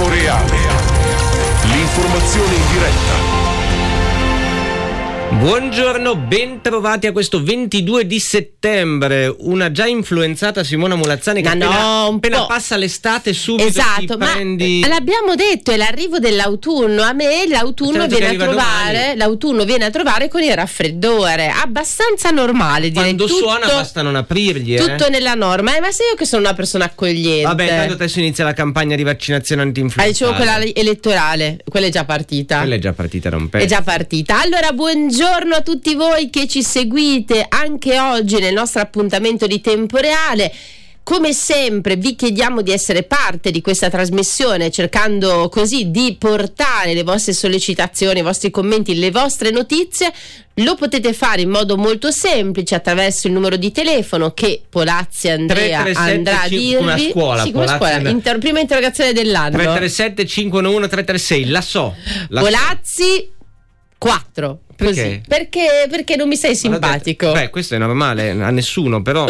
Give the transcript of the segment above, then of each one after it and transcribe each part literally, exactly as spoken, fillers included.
reale. L'informazione in diretta. Buongiorno, ben trovati a questo ventidue di settembre. Una già influenzata Simona Molazzani che Ma appena, no, un appena po'. passa l'estate subito Esatto, ti ma prendi... l'abbiamo detto, è l'arrivo dell'autunno. A me l'autunno Certo che viene a arriva trovare domani. l'autunno viene a trovare con il raffreddore, abbastanza normale, direi. Quando tutto, suona basta non aprirgli, eh. tutto nella norma. Eh, ma sei io che sono una persona accogliente. Vabbè, tanto adesso inizia la campagna di vaccinazione Ah, antinfluenzale. dicevo quella elettorale, quella è già partita. Quella è già partita da un pezzo. È già partita. Allora, buongiorno a tutti voi che ci seguite anche oggi nel nostro appuntamento di Tempo Reale. Come sempre vi chiediamo di essere parte di questa trasmissione, cercando così di portare le vostre sollecitazioni, i vostri commenti, le vostre notizie. Lo potete fare in modo molto semplice attraverso il numero di telefono che Polazzi Andrea tre tre sette andrà a dirvi. Come a scuola, sì, come a Polazzi scuola. Andrea. Inter- prima interrogazione dell'anno. tre tre sette cinque uno uno tre tre sei, la so. La Polazzi quattro. Così. Perché? Perché? Perché non mi sei so. L'ho detto. simpatico. Beh, questo è normale, a nessuno, però...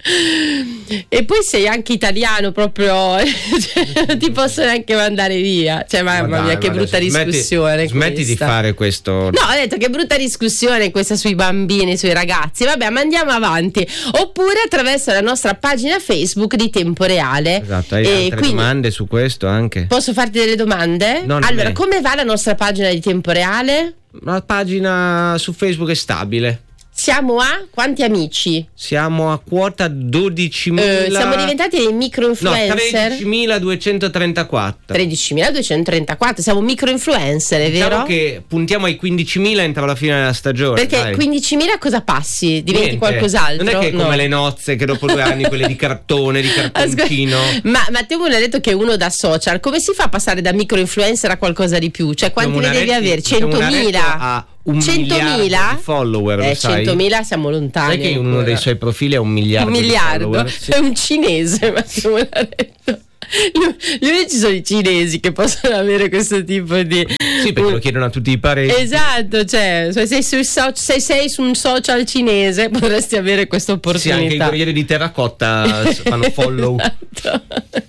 E poi sei anche italiano proprio, cioè, non ti posso neanche mandare via. Cioè, mamma Ma dai, mia, che ma brutta adesso smetti- discussione. Smetti di questa. fare questo. No, ho detto che brutta discussione questa sui bambini, sui ragazzi. Vabbè, ma andiamo avanti. Oppure attraverso la nostra pagina Facebook di Tempo Reale. Esatto, hai E altre quindi domande su questo anche? posso farti delle domande? No, non allora, è. come va la nostra pagina di Tempo Reale? La pagina su Facebook è stabile. Siamo a quanti amici? Siamo a quota dodicimila. Eh, siamo diventati dei micro No, influencer. tredicimiladuecentotrentaquattro. tredicimiladuecentotrentaquattro, siamo micro influencer, è Diciamo vero? che puntiamo ai quindicimila entro la fine della stagione. Perché dai. quindicimila cosa passi? Diventi Niente. qualcos'altro? Non è che è come No. le nozze che dopo due anni quelle di cartone, di cartoncino. Ascolta, ma Matteo mi ha detto che uno da social, come si fa a passare da micro influencer a qualcosa di più? Cioè quanti ne devi avere? centomila? A un centomila? miliardo di follower, lo Eh, sai? centomila siamo lontani. Sai che in uno ancora. dei suoi profili ha un miliardo, Un miliardo, di follower? Sì. è un cinese, Matteo me l'ha detto. Gli unici sono i cinesi che possono avere questo tipo di... Sì, perché lo chiedono a tutti i parenti. Esatto, cioè se sei, sui so- se sei su un social cinese potresti avere questa Sì, opportunità. anche i Corrieri di Terracotta fanno follow. Esatto.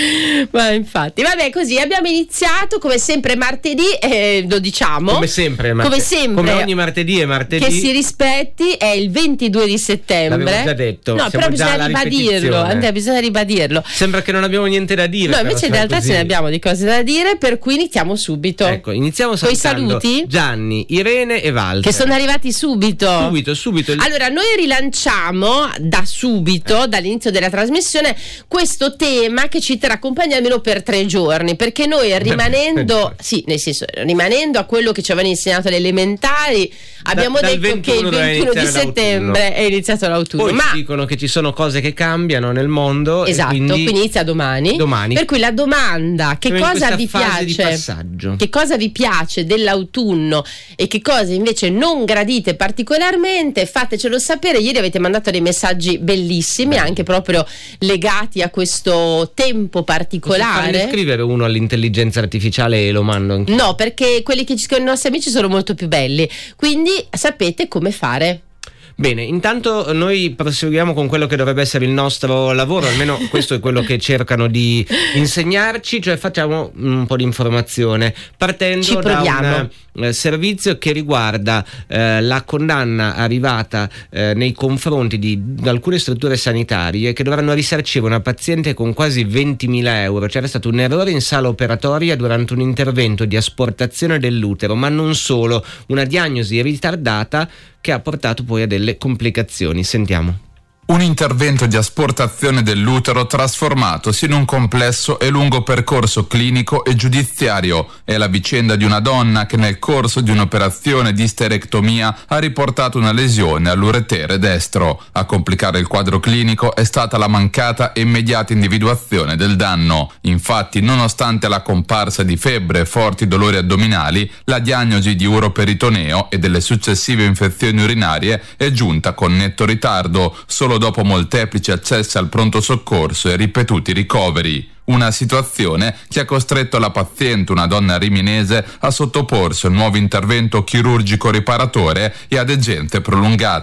Ma infatti, vabbè, così abbiamo iniziato come sempre martedì, eh, lo diciamo. Come sempre, marte- come sempre, come ogni martedì e martedì. che si rispetti, è il ventidue di settembre. L'avevo già detto, No, siamo però già bisogna alla ribadirlo. ripetizione. Andrea, bisogna ribadirlo. Sembra che non abbiamo niente da dire. No, però invece in sarà realtà così. ce ne abbiamo di cose da dire, per cui iniziamo subito. Ecco, iniziamo Coi salutando saluti? Gianni, Irene e Walter. Che sono arrivati subito. Subito, subito. il- Allora, noi rilanciamo da subito, dall'inizio della trasmissione, questo tema che ci terrà a compagnia almeno per tre giorni, perché noi rimanendo, sì, nel senso, rimanendo a quello che ci avevano insegnato alle elementari, abbiamo dal detto che il ventuno doveva ventuno di iniziare settembre l'autunno. è iniziato l'autunno. Poi Ma ci dicono che ci sono cose che cambiano nel mondo. e esatto, quindi, quindi inizia domani. domani. Per cui la domanda: che Siamo in cosa questa vi fase di piace? passaggio. Che cosa vi piace dell'autunno e che cose invece non gradite particolarmente? Fatecelo sapere. Ieri avete mandato dei messaggi bellissimi, Bello. anche proprio legati a questo tempo Posso particolare. farne scrivere uno all'intelligenza artificiale e lo mando anche. No, perché quelli che ci scrivono i nostri amici sono molto più belli. Quindi sapete come fare. Bene, intanto noi proseguiamo con quello che dovrebbe essere il nostro lavoro, almeno questo è quello che cercano di insegnarci, cioè facciamo un po' di informazione partendo Ci da proviamo. un eh, servizio che riguarda eh, la condanna arrivata eh, nei confronti di, di alcune strutture sanitarie che dovranno risarcire una paziente con quasi ventimila euro. C'era stato un errore in sala operatoria durante un intervento di asportazione dell'utero, ma non solo, una diagnosi ritardata che ha portato poi a delle complicazioni. Sentiamo. Un intervento di asportazione dell'utero trasformatosi in un complesso e lungo percorso clinico e giudiziario. È la vicenda di una donna che nel corso di un'operazione di sterectomia ha riportato una lesione all'uretere destro. A complicare il quadro clinico è stata la mancata e immediata individuazione del danno. Infatti, nonostante la comparsa di febbre e forti dolori addominali, la diagnosi di uroperitoneo e delle successive infezioni urinarie è giunta con netto ritardo, solo dopo molteplici accessi al pronto soccorso e ripetuti ricoveri. Una situazione che ha costretto la paziente, una donna riminese, a sottoporsi a un nuovo intervento chirurgico riparatore e ad degenze prolungate.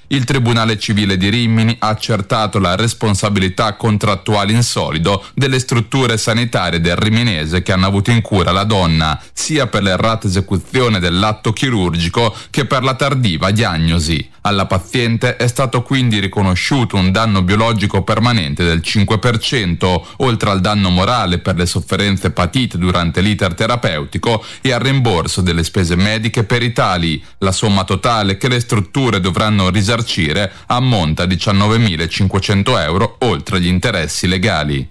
Il Tribunale Civile di Rimini ha accertato la responsabilità contrattuale in solido delle strutture sanitarie del riminese che hanno avuto in cura la donna, sia per l'errata esecuzione dell'atto chirurgico che per la tardiva diagnosi. Alla paziente è stato quindi riconosciuto un danno biologico permanente del cinque per cento, oltre al danno morale per le sofferenze patite durante l'iter terapeutico e al rimborso delle spese mediche peritali. La somma totale che le strutture dovranno riservare ammonta a diciannovemilacinquecento euro oltre gli interessi legali.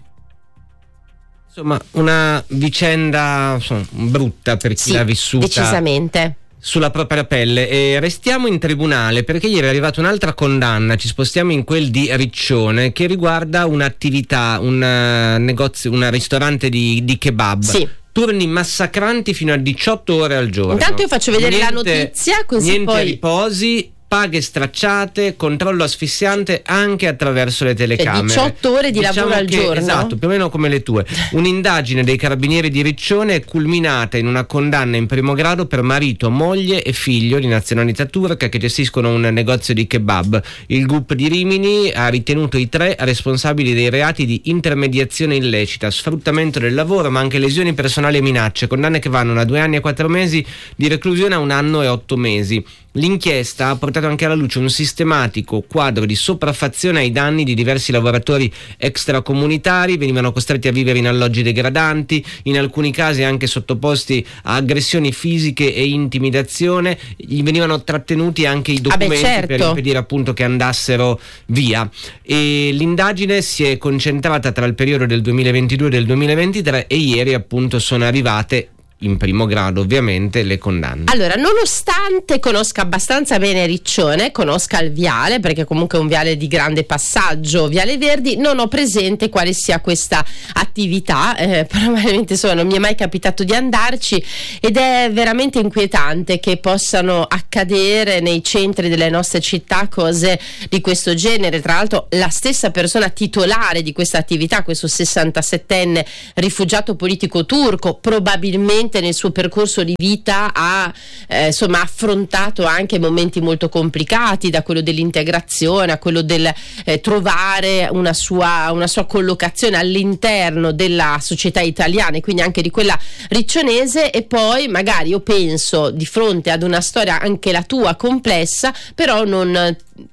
Insomma, una vicenda insomma, brutta per chi sì, l'ha vissuta decisamente sulla propria pelle. E restiamo in tribunale perché ieri è arrivata un'altra condanna, ci spostiamo in quel di Riccione, che riguarda un'attività, un uh, negozio, un ristorante di, di kebab. Sì. Turni massacranti fino a diciotto ore al giorno. Intanto io faccio vedere niente, la notizia così niente poi riposi, paghe stracciate, controllo asfissiante anche attraverso le telecamere. diciotto ore di diciamo lavoro al che, giorno. Esatto, più o meno come le tue. Un'indagine dei carabinieri di Riccione è culminata in una condanna in primo grado per marito, moglie e figlio di nazionalità turca che gestiscono un negozio di kebab. Il G U P di Rimini ha ritenuto i tre responsabili dei reati di intermediazione illecita, sfruttamento del lavoro, ma anche lesioni personali e minacce, condanne che vanno da due anni e quattro mesi di reclusione a un anno e otto mesi. L'inchiesta ha portato anche alla luce un sistematico quadro di sopraffazione ai danni di diversi lavoratori extracomunitari, venivano costretti a vivere in alloggi degradanti, in alcuni casi anche sottoposti a aggressioni fisiche e intimidazione, gli venivano trattenuti anche i documenti ah beh, certo. per impedire appunto che andassero via. E l'indagine si è concentrata tra il periodo del duemilaventidue e del duemilaventitré e ieri appunto sono arrivate in primo grado ovviamente le condanne. Allora, nonostante conosca abbastanza bene Riccione, conosca il viale, perché comunque è un viale di grande passaggio, Viale Verdi, non ho presente quale sia questa attività, eh, probabilmente insomma non mi è mai capitato di andarci ed è veramente inquietante che possano accadere nei centri delle nostre città cose di questo genere. Tra l'altro la stessa persona titolare di questa attività, questo sessantasettenne rifugiato politico turco, probabilmente nel suo percorso di vita ha eh, insomma affrontato anche momenti molto complicati, da quello dell'integrazione a quello del eh, trovare una sua, una sua collocazione all'interno della società italiana e quindi anche di quella riccionese, e poi magari io penso di fronte ad una storia anche la tua complessa, però non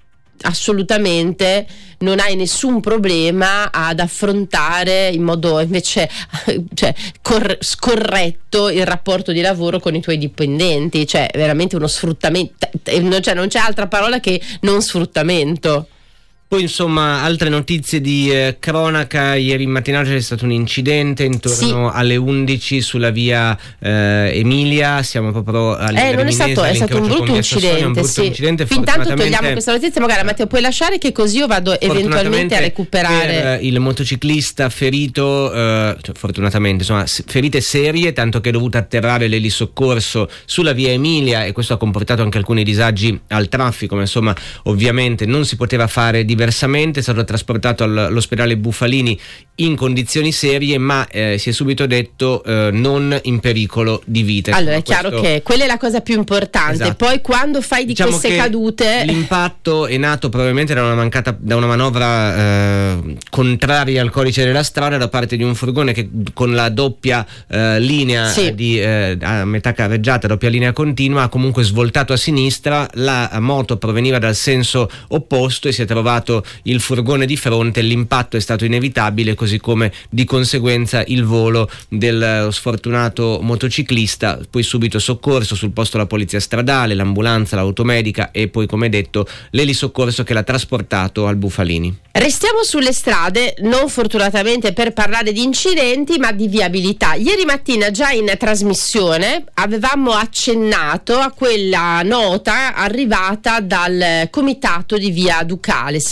assolutamente non hai nessun problema ad affrontare in modo invece cioè, cor- scorretto il rapporto di lavoro con i tuoi dipendenti, cioè veramente uno sfruttamento, cioè, non c'è altra parola che non sfruttamento. Poi insomma altre notizie di eh, cronaca. Ieri in mattinata c'è stato un incidente intorno sì. alle undici sulla via eh, Emilia, siamo proprio alle eh, non è stato, è stato un brutto incidente, un brutto sì. incidente intanto togliamo questa notizia, magari Matteo puoi lasciare che così io vado eventualmente a recuperare. Per il motociclista ferito eh, cioè, fortunatamente insomma ferite serie, tanto che è dovuto atterrare l'elisoccorso sulla via Emilia e questo ha comportato anche alcuni disagi al traffico, ma insomma ovviamente non si poteva fare diversamente. È stato trasportato all'ospedale Bufalini in condizioni serie, ma eh, si è subito detto eh, non in pericolo di vita. Allora è chiaro questo... che quella è la cosa più importante. Esatto. Poi quando fai di diciamo queste che cadute l'impatto è nato probabilmente da una mancata da una manovra eh, contraria al codice della strada da parte di un furgone che con la doppia eh, linea sì. di eh, a metà carreggiata, doppia linea continua, ha comunque svoltato a sinistra, la moto proveniva dal senso opposto e si è trovato il furgone di fronte, l'impatto è stato inevitabile, così come di conseguenza il volo del sfortunato motociclista, poi subito soccorso, sul posto la polizia stradale, l'ambulanza, l'automedica e poi come detto l'elisoccorso che l'ha trasportato al Bufalini. Restiamo sulle strade, non fortunatamente per parlare di incidenti ma di viabilità. Ieri mattina già in trasmissione avevamo accennato a quella nota arrivata dal comitato di via Ducale.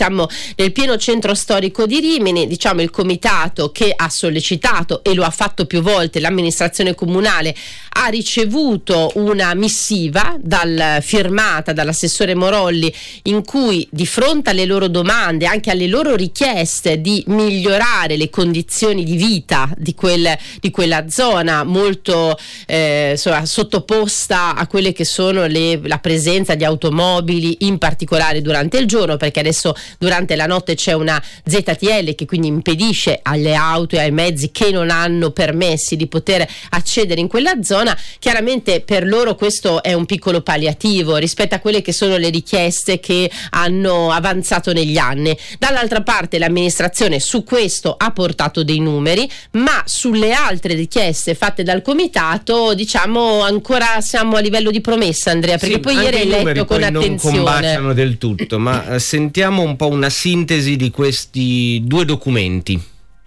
siamo nel pieno centro storico di Rimini. Diciamo il comitato che ha sollecitato e lo ha fatto più volte l'amministrazione comunale ha ricevuto una missiva dal, firmata dall'assessore Morolli, in cui di fronte alle loro domande, anche alle loro richieste di migliorare le condizioni di vita di, quel, di quella zona molto eh, insomma, sottoposta a quelle che sono le, la presenza di automobili, in particolare durante il giorno, perché adesso durante la notte c'è una Z T L che quindi impedisce alle auto e ai mezzi che non hanno permessi di poter accedere in quella zona. Chiaramente per loro questo è un piccolo palliativo rispetto a quelle che sono le richieste che hanno avanzato negli anni. Dall'altra parte l'amministrazione su questo ha portato dei numeri, ma sulle altre richieste fatte dal comitato diciamo ancora siamo a livello di promessa, Andrea, perché sì, poi ieri hai letto con non attenzione. Non combaciano del tutto, ma sentiamo un po' una sintesi di questi due documenti.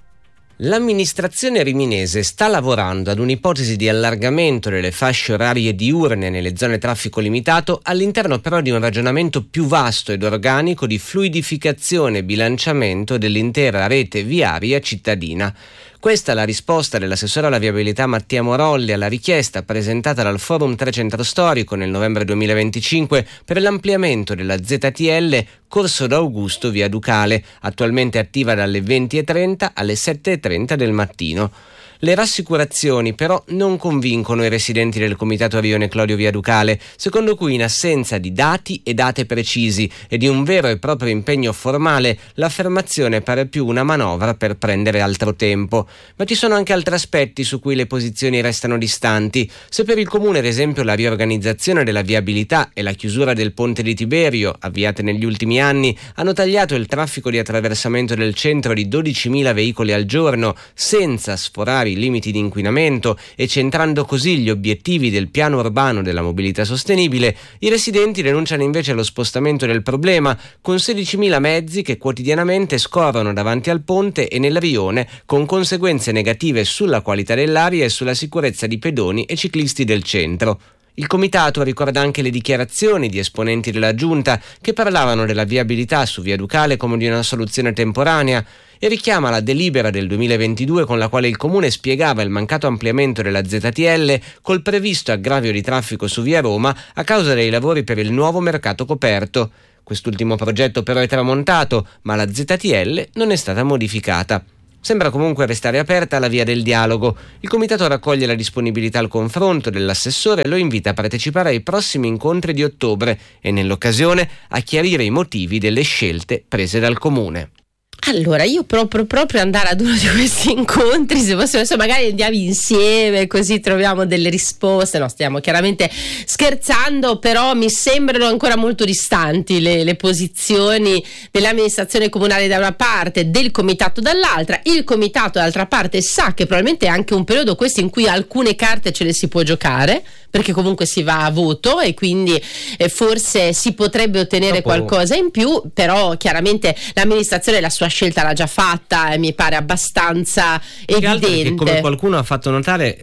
L'amministrazione riminese sta lavorando ad un'ipotesi di allargamento delle fasce orarie diurne nelle zone traffico limitato, all'interno però di un ragionamento più vasto ed organico di fluidificazione e bilanciamento dell'intera rete viaria cittadina. Questa è la risposta dell'assessore alla viabilità Mattia Morolli alla richiesta presentata dal Forum tre Centro Storico nel novembre duemilaventicinque per l'ampliamento della Z T L Corso d'Augusto via Ducale, attualmente attiva dalle venti e trenta alle sette e trenta del mattino. Le rassicurazioni però non convincono i residenti del comitato Rione Clodio via Ducale, secondo cui in assenza di dati e date precisi e di un vero e proprio impegno formale, l'affermazione pare più una manovra per prendere altro tempo. Ma ci sono anche altri aspetti su cui le posizioni restano distanti. Se per il comune, ad esempio, la riorganizzazione della viabilità e la chiusura del ponte di Tiberio, avviate negli ultimi anni, hanno tagliato il traffico di attraversamento del centro di dodicimila veicoli al giorno, senza sforare i limiti di inquinamento e centrando così gli obiettivi del piano urbano della mobilità sostenibile, i residenti denunciano invece lo spostamento del problema con sedicimila mezzi che quotidianamente scorrono davanti al ponte e nel rione, con conseguenze negative sulla qualità dell'aria e sulla sicurezza di pedoni e ciclisti del centro. Il comitato ricorda anche le dichiarazioni di esponenti della giunta che parlavano della viabilità su via Ducale come di una soluzione temporanea e richiama la delibera del duemilaventidue con la quale il comune spiegava il mancato ampliamento della Z T L col previsto aggravio di traffico su via Roma a causa dei lavori per il nuovo mercato coperto. Quest'ultimo progetto però è tramontato, ma la Z T L non è stata modificata. Sembra comunque restare aperta la via del dialogo. Il comitato raccoglie la disponibilità al confronto dell'assessore e lo invita a partecipare ai prossimi incontri di ottobre e nell'occasione a chiarire i motivi delle scelte prese dal comune. Allora, io proprio, proprio andare ad uno di questi incontri, se fosse adesso magari andiamo insieme così troviamo delle risposte. No, stiamo chiaramente scherzando, però mi sembrano ancora molto distanti le, le posizioni dell'amministrazione comunale da una parte, del comitato dall'altra. Il comitato dall'altra parte sa che probabilmente è anche un periodo questo in cui alcune carte ce le si può giocare, perché comunque si va a voto e quindi eh, forse si potrebbe ottenere Dopo... qualcosa in più, però chiaramente l'amministrazione la sua scelta l'ha già fatta e mi pare abbastanza evidente. Come qualcuno ha fatto notare,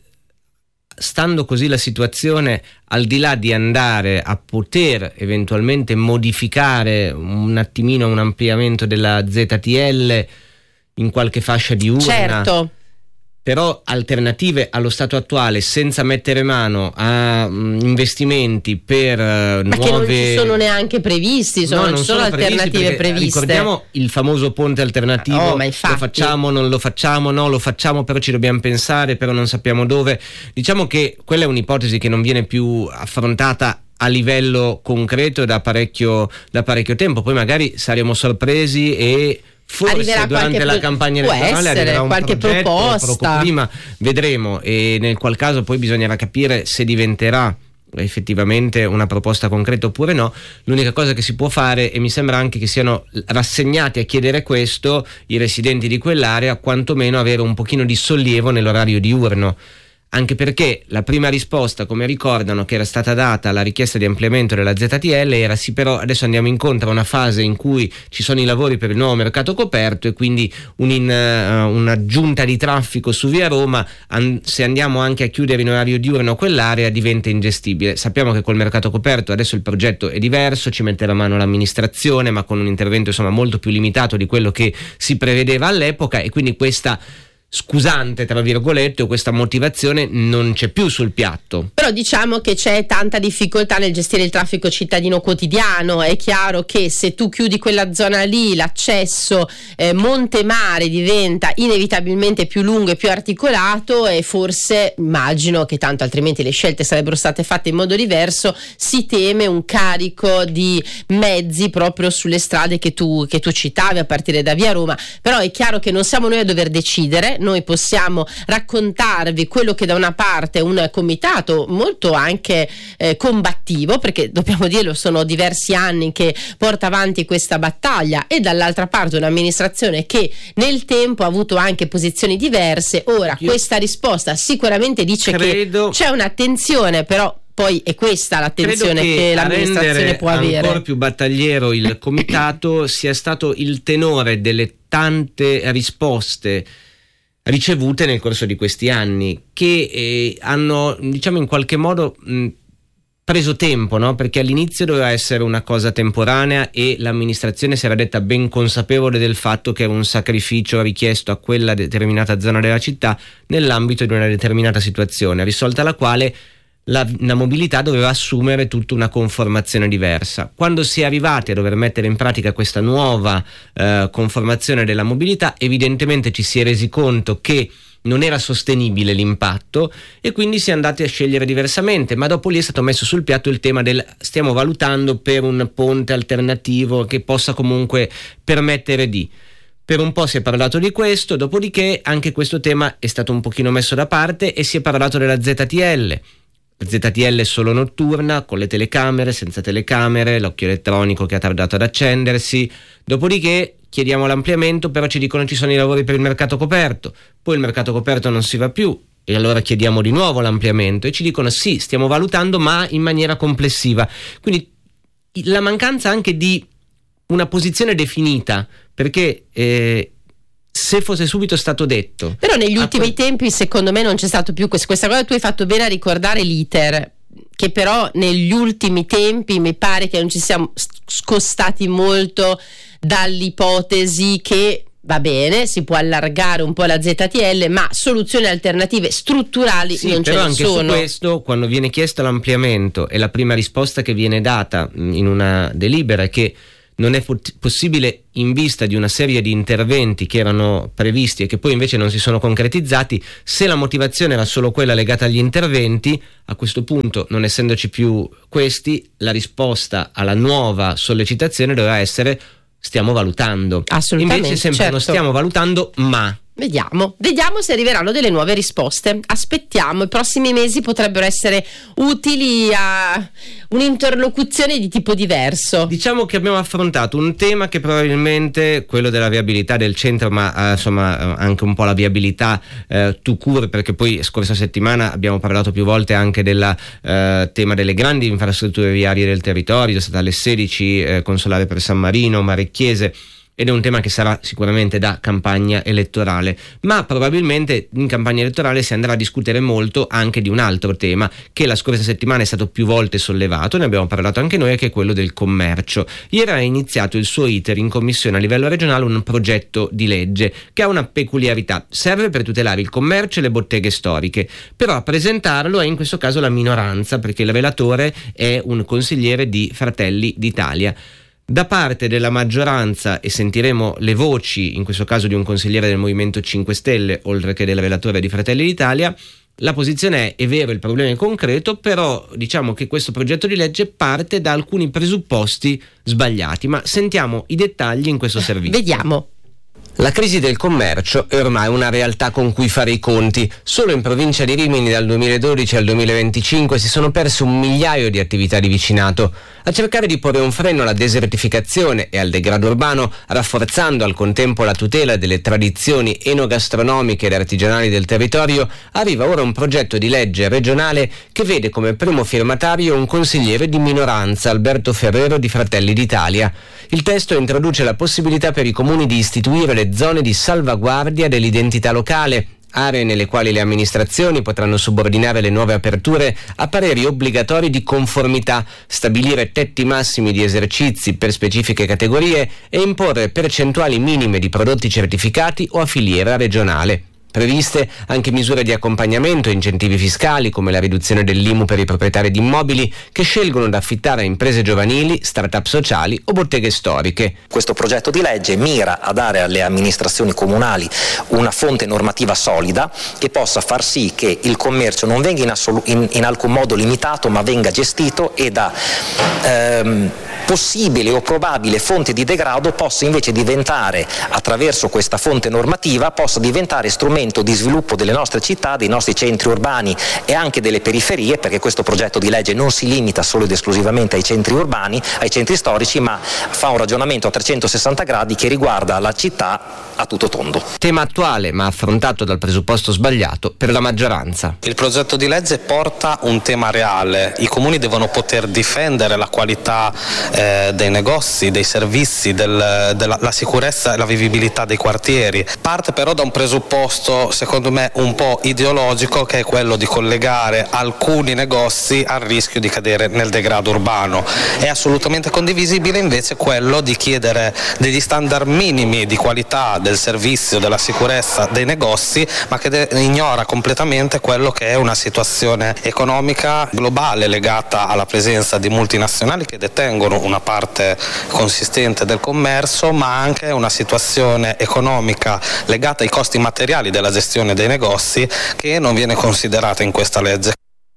stando così la situazione, al di là di andare a poter eventualmente modificare un attimino un ampliamento della Z T L in qualche fascia diurna, certo, però alternative allo stato attuale senza mettere mano a um, investimenti per uh, ma nuove... che non ci sono neanche previsti, sono, no, non ci sono, sono alternative previste. Ricordiamo il famoso ponte alternativo, oh, ma infatti... lo facciamo, non lo facciamo, no, lo facciamo però ci dobbiamo pensare, però non sappiamo dove. Diciamo che quella è un'ipotesi che non viene più affrontata a livello concreto da parecchio, da parecchio tempo, poi magari saremo sorpresi e forse arriverà durante la pro- campagna elettorale essere, arriverà un qualche progetto, proposta prima vedremo, e nel qual caso poi bisognerà capire se diventerà effettivamente una proposta concreta oppure no. L'unica cosa che si può fare, e mi sembra anche che siano rassegnati a chiedere questo i residenti di quell'area, quantomeno avere un pochino di sollievo nell'orario diurno, anche perché la prima risposta, come ricordano, che era stata data alla richiesta di ampliamento della Z T L era sì, però adesso andiamo incontro a una fase in cui ci sono i lavori per il nuovo mercato coperto e quindi un in, uh, un'aggiunta di traffico su via Roma, an- se andiamo anche a chiudere in orario diurno quell'area diventa ingestibile. Sappiamo che col mercato coperto adesso il progetto è diverso, ci metterà mano l'amministrazione, ma con un intervento insomma molto più limitato di quello che si prevedeva all'epoca, e quindi questa scusante tra virgolette o questa motivazione non c'è più sul piatto. Però diciamo che c'è tanta difficoltà nel gestire il traffico cittadino quotidiano. È chiaro che se tu chiudi quella zona lì, l'accesso eh, monte-mare diventa inevitabilmente più lungo e più articolato, e forse, immagino che tanto altrimenti le scelte sarebbero state fatte in modo diverso, si teme un carico di mezzi proprio sulle strade che tu, che tu citavi a partire da via Roma. Però è chiaro che non siamo noi a dover decidere. Noi possiamo raccontarvi quello che da una parte un comitato molto anche eh, combattivo, perché dobbiamo dirlo, sono diversi anni che porta avanti questa battaglia, e dall'altra parte un'amministrazione che nel tempo ha avuto anche posizioni diverse. Ora Io questa risposta sicuramente dice credo... che c'è un'attenzione, però poi è questa l'attenzione che, che l'amministrazione può avere. Ancora più battagliero il comitato sia stato il tenore delle tante risposte ricevute nel corso di questi anni, che eh, hanno, diciamo, in qualche modo mh, preso tempo, no? Perché all'inizio doveva essere una cosa temporanea e l'amministrazione si era detta ben consapevole del fatto che era un sacrificio richiesto a quella determinata zona della città nell'ambito di una determinata situazione, risolta la quale La, la mobilità doveva assumere tutta una conformazione diversa. Quando si è arrivati a dover mettere in pratica questa nuova eh, conformazione della mobilità, evidentemente ci si è resi conto che non era sostenibile l'impatto, e quindi si è andati a scegliere diversamente. Ma dopo lì è stato messo sul piatto il tema del stiamo valutando per un ponte alternativo che possa comunque permettere di... Per un po' si è parlato di questo, dopodiché anche questo tema è stato un pochino messo da parte e si è parlato della Z T L. Z T L solo notturna, con le telecamere, senza telecamere, l'occhio elettronico che ha tardato ad accendersi. Dopodiché chiediamo l'ampliamento, però ci dicono ci sono i lavori per il mercato coperto. Poi il mercato coperto non si va più, e allora chiediamo di nuovo l'ampliamento e ci dicono sì, stiamo valutando, ma in maniera complessiva. Quindi la mancanza anche di una posizione definita, perché eh, se fosse subito stato detto. Però negli ultimi que- tempi secondo me non c'è stato più questo, questa cosa. Tu hai fatto bene a ricordare l'iter, che però negli ultimi tempi mi pare che non ci siamo scostati molto dall'ipotesi che va bene, si può allargare un po' la Z T L, ma soluzioni alternative strutturali sì, non ce però ne anche sono. Su questo, quando viene chiesto l'ampliamento e la prima risposta che viene data in una delibera è che non è possibile in vista di una serie di interventi che erano previsti e che poi invece non si sono concretizzati, se la motivazione era solo quella legata agli interventi, a questo punto, non essendoci più questi, la risposta alla nuova sollecitazione doveva essere stiamo valutando. Assolutamente. Invece sempre certo. non stiamo valutando, ma... Vediamo, vediamo se arriveranno delle nuove risposte. Aspettiamo, i prossimi mesi potrebbero essere utili a un'interlocuzione di tipo diverso. Diciamo che abbiamo affrontato un tema che probabilmente, quello della viabilità del centro, ma eh, insomma anche un po' la viabilità eh, tout court, perché poi scorsa settimana abbiamo parlato più volte anche del eh, tema delle grandi infrastrutture viarie del territorio, è stata alle sedici eh, Consolare per San Marino, Marecchiese, ed è un tema che sarà sicuramente da campagna elettorale, ma probabilmente in campagna elettorale si andrà a discutere molto anche di un altro tema che la scorsa settimana è stato più volte sollevato, ne abbiamo parlato anche noi, che è quello del commercio. Ieri ha iniziato il suo iter in commissione a livello regionale un progetto di legge che ha una peculiarità: serve per tutelare il commercio e le botteghe storiche, però a presentarlo è in questo caso la minoranza, perché il relatore è un consigliere di Fratelli d'Italia. Da parte della maggioranza, e sentiremo le voci in questo caso di un consigliere del Movimento cinque Stelle oltre che del relatore di Fratelli d'Italia, la posizione è: è vero, il problema è concreto, però diciamo che questo progetto di legge parte da alcuni presupposti sbagliati. Ma sentiamo i dettagli in questo servizio. Vediamo. La crisi del commercio è ormai una realtà con cui fare i conti. Solo in provincia di Rimini dal duemiladodici al duemilaventicinque si sono perse un migliaio di attività di vicinato. A cercare di porre un freno alla desertificazione e al degrado urbano, rafforzando al contempo la tutela delle tradizioni enogastronomiche ed artigianali del territorio, arriva ora un progetto di legge regionale che vede come primo firmatario un consigliere di minoranza, Alberto Ferrero di Fratelli d'Italia. Il testo introduce la possibilità per i comuni di istituire le zone di salvaguardia dell'identità locale, aree nelle quali le amministrazioni potranno subordinare le nuove aperture a pareri obbligatori di conformità, stabilire tetti massimi di esercizi per specifiche categorie e imporre percentuali minime di prodotti certificati o a filiera regionale. Previste anche misure di accompagnamento e incentivi fiscali come la riduzione dell'I M U per i proprietari di immobili che scelgono da affittare a imprese giovanili, start-up sociali o botteghe storiche. Questo progetto di legge mira a dare alle amministrazioni comunali una fonte normativa solida che possa far sì che il commercio non venga in, assolu- in, in alcun modo limitato, ma venga gestito e da ehm, possibile o probabile fonte di degrado possa invece diventare, attraverso questa fonte normativa, possa diventare strumento di sviluppo delle nostre città, dei nostri centri urbani e anche delle periferie, perché questo progetto di legge non si limita solo ed esclusivamente ai centri urbani, ai centri storici, ma fa un ragionamento a trecentosessanta gradi che riguarda la città a tutto tondo. Tema attuale ma affrontato dal presupposto sbagliato per la maggioranza. Il progetto di legge porta un tema reale: i comuni devono poter difendere la qualità eh, dei negozi, dei servizi, del, della la sicurezza e la vivibilità dei quartieri. Parte però da un presupposto secondo me un po' ideologico, che è quello di collegare alcuni negozi al rischio di cadere nel degrado urbano. È assolutamente condivisibile invece quello di chiedere degli standard minimi di qualità del servizio, della sicurezza dei negozi, ma che de- ignora completamente quello che è una situazione economica globale legata alla presenza di multinazionali che detengono una parte consistente del commercio, ma anche una situazione economica legata ai costi materiali della gestione dei negozi che non viene considerata in questa legge.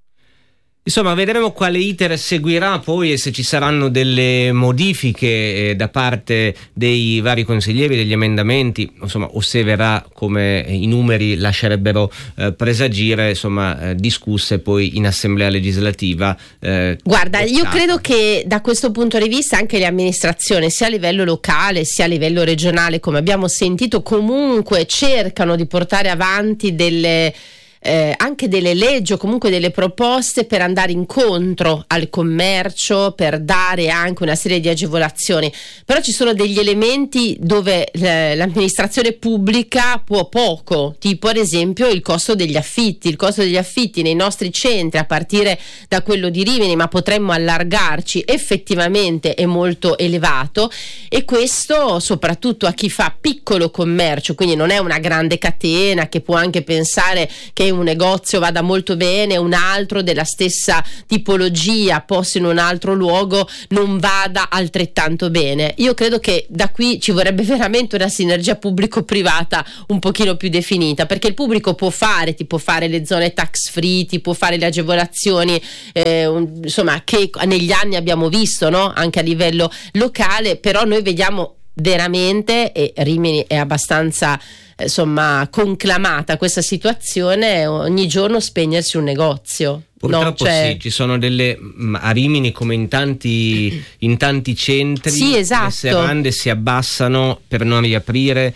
Insomma, vedremo quale iter seguirà poi e se ci saranno delle modifiche eh, da parte dei vari consiglieri, degli emendamenti, insomma, o se verrà, come i numeri lascerebbero eh, presagire, insomma, eh, discusse poi in assemblea legislativa. Eh, Guarda, votata. io credo che da questo punto di vista anche le amministrazioni, sia a livello locale sia a livello regionale, come abbiamo sentito, comunque cercano di portare avanti delle Eh, anche delle leggi o comunque delle proposte per andare incontro al commercio, per dare anche una serie di agevolazioni, però ci sono degli elementi dove eh, l'amministrazione pubblica può poco, tipo ad esempio il costo degli affitti. Il costo degli affitti nei nostri centri, a partire da quello di Rimini, ma potremmo allargarci, effettivamente è molto elevato, e questo soprattutto a chi fa piccolo commercio, quindi non è una grande catena che può anche pensare che un negozio vada molto bene, un altro della stessa tipologia posto in un altro luogo non vada altrettanto bene. Io credo che da qui ci vorrebbe veramente una sinergia pubblico-privata un pochino più definita, perché il pubblico può fare, ti può fare le zone tax free, ti può fare le agevolazioni, eh, un, insomma, che negli anni abbiamo visto, no? Anche a livello locale, però noi vediamo veramente, e Rimini è abbastanza insomma conclamata questa situazione, ogni giorno spegnersi un negozio. Purtroppo no, cioè... sì, ci sono delle, a Rimini come in tanti, in tanti centri, sì, esatto. Le serrande si abbassano per non riaprire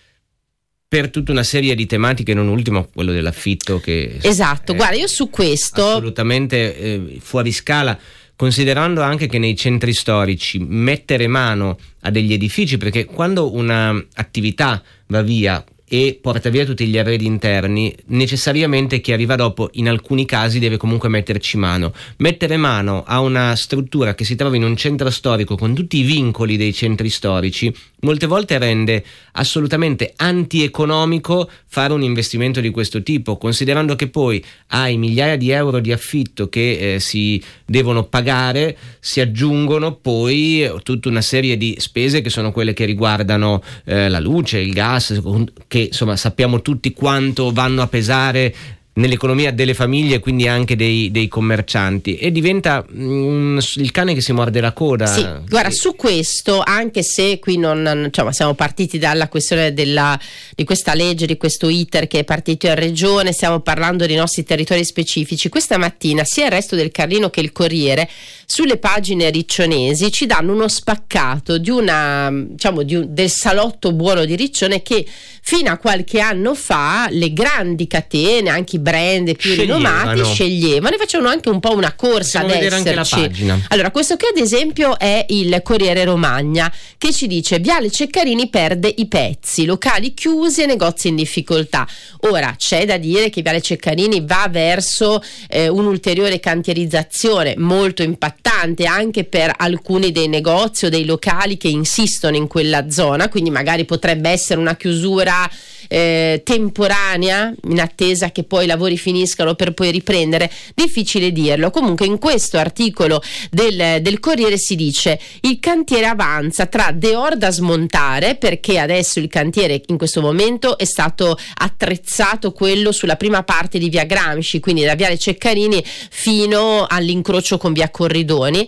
per tutta una serie di tematiche, non ultimo quello dell'affitto, che esatto, guarda, io su questo assolutamente eh, fuori scala, considerando anche che nei centri storici mettere mano a degli edifici, perché quando una attività va via e porta via tutti gli arredi interni, necessariamente chi arriva dopo in alcuni casi deve comunque metterci mano. Mettere mano a una struttura che si trova in un centro storico con tutti i vincoli dei centri storici molte volte rende assolutamente antieconomico fare un investimento di questo tipo, considerando che poi ai migliaia di euro di affitto che eh, si devono pagare si aggiungono poi tutta una serie di spese che sono quelle che riguardano eh, la luce, il gas, che insomma sappiamo tutti quanto vanno a pesare nell'economia delle famiglie, quindi anche dei, dei commercianti, e diventa mm, il cane che si morde la coda. Sì, guarda, su questo, anche se qui non, cioè, siamo partiti dalla questione della, di questa legge, di questo iter che è partito in regione, stiamo parlando dei nostri territori specifici. Questa mattina sia il Resto del Carlino che il Corriere, sulle pagine riccionesi, ci danno uno spaccato di una, diciamo, di un, del salotto buono di Riccione, che fino a qualche anno fa le grandi catene, anche i brand più rinomati, sceglievano e facevano anche un po' una corsa ad esserci. Allora, questo qui ad esempio è il Corriere Romagna, che ci dice: Viale Ceccarini perde i pezzi, locali chiusi e negozi in difficoltà. Ora, c'è da dire che Viale Ceccarini va verso eh, un'ulteriore cantierizzazione molto impattante anche per alcuni dei negozi o dei locali che insistono in quella zona, quindi magari potrebbe essere una chiusura eh, temporanea in attesa che poi i lavori finiscano per poi riprendere, difficile dirlo. Comunque in questo articolo del, del Corriere si dice: il cantiere avanza tra deor da smontare, perché adesso il cantiere in questo momento è stato attrezzato, quello sulla prima parte di via Gramsci, quindi da Viale Ceccarini fino all'incrocio con via Corridoni.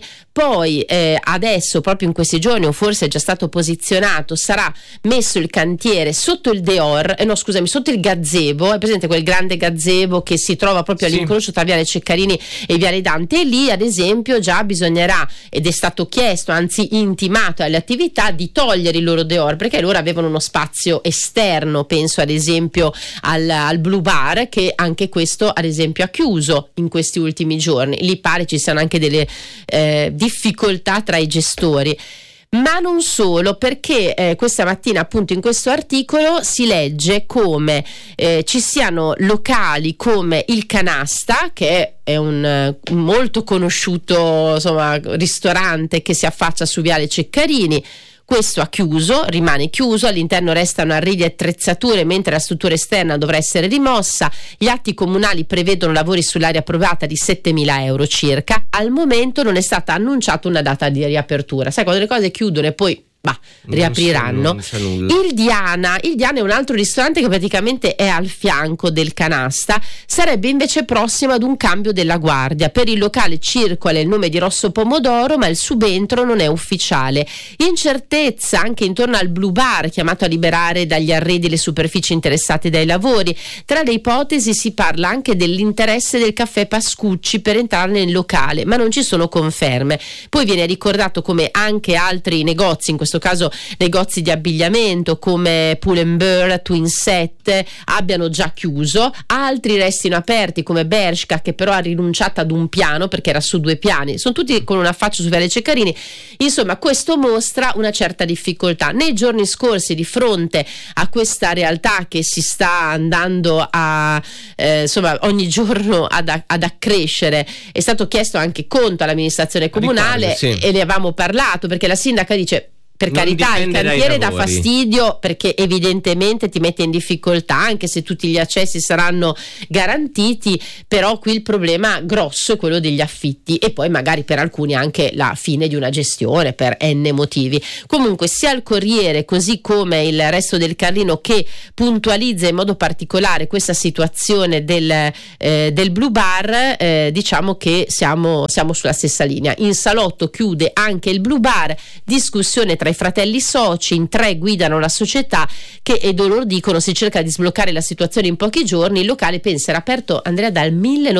Poi eh, adesso, proprio in questi giorni, o forse è già stato posizionato, sarà messo il cantiere sotto il Deor, eh, no scusami, sotto il gazebo. È presente quel grande gazebo che si trova proprio all'incrocio tra Viale Ceccarini e Viale Dante, e lì ad esempio già bisognerà, ed è stato chiesto, anzi intimato alle attività, di togliere il loro Deor, perché loro avevano uno spazio esterno. Penso ad esempio al, al Blue Bar, che anche questo ad esempio ha chiuso in questi ultimi giorni. Lì pare ci siano anche delle eh, difficoltà tra i gestori. Ma non solo, perché eh, questa mattina appunto in questo articolo si legge come eh, ci siano locali come il Canasta, che è un uh, molto conosciuto, insomma, ristorante che si affaccia su Viale Ceccarini. Questo ha chiuso, rimane chiuso, all'interno restano arredi e attrezzature, mentre la struttura esterna dovrà essere rimossa. Gli atti comunali prevedono lavori sull'area privata di settemila euro circa. Al momento non è stata annunciata una data di riapertura. Sai, quando le cose chiudono e poi bah, riapriranno. Non c'è, non c'è il Diana, il Diana è un altro ristorante che praticamente è al fianco del Canasta, sarebbe invece prossimo ad un cambio della guardia. Per il locale circola il nome di Rosso Pomodoro, ma il subentro non è ufficiale. Incertezza anche intorno al Blue Bar, chiamato a liberare dagli arredi le superfici interessate dai lavori. Tra le ipotesi si parla anche dell'interesse del caffè Pascucci per entrare nel locale, ma non ci sono conferme. Poi viene ricordato come anche altri negozi, in questo caso negozi di abbigliamento come Pull&Bear, Twin Set, abbiano già chiuso, altri restino aperti come Bershka, che però ha rinunciato ad un piano perché era su due piani, sono tutti con un affaccio su Viale Ceccarini. Insomma, questo mostra una certa difficoltà. Nei giorni scorsi, di fronte a questa realtà che si sta andando a eh, insomma ogni giorno ad, ad accrescere, è stato chiesto anche conto all'amministrazione comunale. Ricordo, sì. E ne avevamo parlato, perché la sindaca dice: per non carità, il cantiere dà fastidio perché evidentemente ti mette in difficoltà, anche se tutti gli accessi saranno garantiti, però qui il problema grosso è quello degli affitti, e poi magari per alcuni anche la fine di una gestione per n motivi. Comunque sia il Corriere così come il Resto del Carlino, che puntualizza in modo particolare questa situazione del, eh, del Blue Bar, eh, diciamo che siamo, siamo sulla stessa linea. In salotto chiude anche il Blue Bar, discussione tra i fratelli soci, in tre guidano la società, che e loro dicono si cerca di sbloccare la situazione in pochi giorni. Il locale, pensa, era aperto, Andrea, dal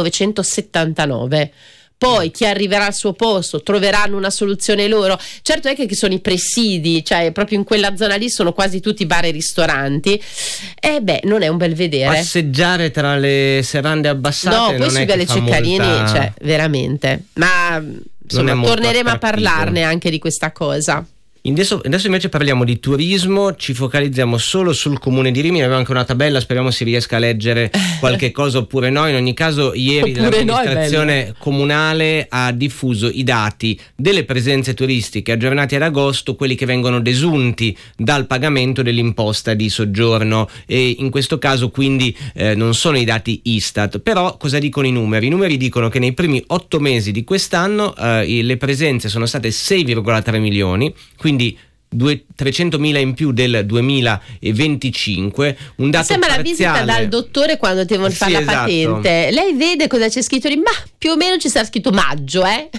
millenovecentosettantanove. Poi chi arriverà al suo posto troveranno una soluzione loro. Certo è che sono i presidi, cioè proprio in quella zona lì sono quasi tutti bar e ristoranti, e beh, non è un bel vedere. Passeggiare tra le serrande abbassate, no, poi non su è Viale Ceccarini, molta... cioè veramente, ma insomma torneremo a parlarne anche di questa cosa. Adesso, adesso invece parliamo di turismo, ci focalizziamo solo sul comune di Rimini. Abbiamo anche una tabella, speriamo si riesca a leggere qualche cosa oppure no. In ogni caso ieri oppure l'amministrazione no, comunale ha diffuso i dati delle presenze turistiche aggiornati ad agosto, quelli che vengono desunti dal pagamento dell'imposta di soggiorno, e in questo caso quindi eh, non sono i dati Istat. Però cosa dicono i numeri? I numeri dicono che nei primi otto mesi di quest'anno eh, le presenze sono state sei virgola tre milioni, quindi trecentomila in più del duemilaventicinque, un dato sembra parziale. La visita dal dottore quando devono fare sì, la esatto. patente. Lei vede cosa c'è scritto lì, ma più o meno ci sarà scritto maggio, eh?